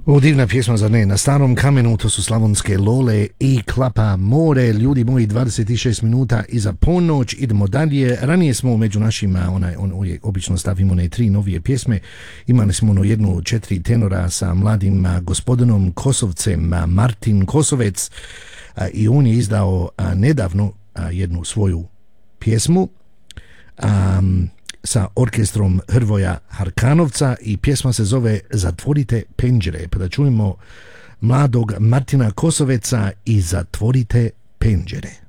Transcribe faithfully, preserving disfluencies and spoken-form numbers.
O, divna pjesma, zar ne? Na starom kamenu, to su Slavonske Lole i Klapa more. Ljudi moji, dvadeset šest minuta iza ponoć, idemo dalje. Ranije smo među našima, onaj, on, on, obično stavimo one tri novije pjesme. Imali smo ono jednu četiri tenora sa mladim a, gospodinom Kosovcem, a, Martin Kosovec, a, i on je izdao a, nedavno a, jednu svoju pjesmu a, sa orkestrom Hrvoja Harkanovca i pjesma se zove Zatvorite penđere, pa da čujemo mladog Martina Kosoveca i Zatvorite penđere.